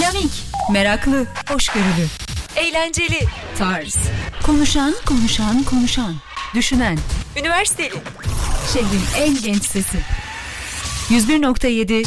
Dinamik, meraklı, hoşgörülü, eğlenceli, tarz, konuşan, düşünen, üniversiteli, şehrin en genç sesi. 101.7